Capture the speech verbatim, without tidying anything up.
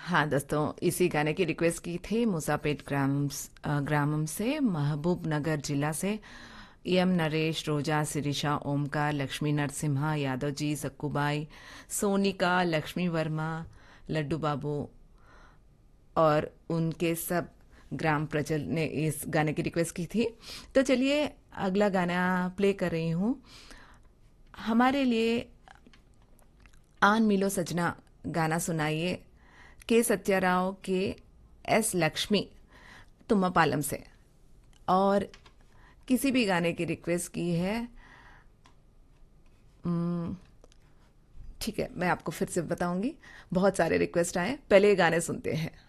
हाँ दोस्तों, इसी गाने की रिक्वेस्ट की थी मुसापेट ग्राम ग्रामम से, महबूब नगर जिला से। एम नरेश, रोजा, सिरिशा, ओमकार, लक्ष्मी नरसिम्हा, यादव जी, सक्कूबाई, सोनिका, लक्ष्मी वर्मा, लड्डू बाबू और उनके सब ग्राम प्रजल ने इस गाने की रिक्वेस्ट की थी। तो चलिए अगला गाना प्ले कर रही हूँ। हमारे लिए आन मिलो सजना गाना सुनाइए, के सत्याराव के एस लक्ष्मी तुम्मापालम से। और किसी भी गाने की रिक्वेस्ट की है, उम्म, ठीक है मैं आपको फिर से बताऊंगी। बहुत सारे रिक्वेस्ट आए, पहले ये गाने सुनते हैं।